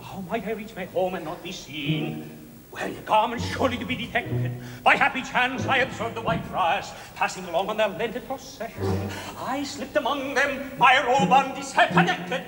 How might I reach my home and not be seen? Well, your garments surely to be detected. By happy chance I observed the white friars passing along on their lended procession. I slipped among them, my robe undisconnected.